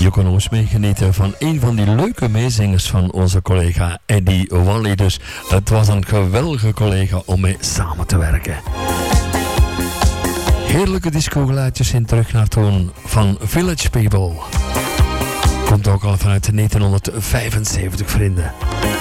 Je kon ons meegenieten van een van die leuke meezingers van onze collega Eddie Wally. Dus het was een geweldige collega om mee samen te werken. Heerlijke discogeluidjes in terug naar toon van Village People. Komt ook al vanuit 1975, vrienden.